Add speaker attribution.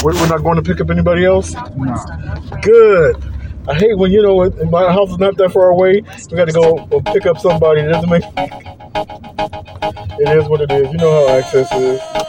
Speaker 1: We're not going to pick up anybody else?
Speaker 2: No.
Speaker 1: Good. I hate when, my house is not that far away. We got to go pick up somebody. It doesn't make... It is what it is. You know how access is.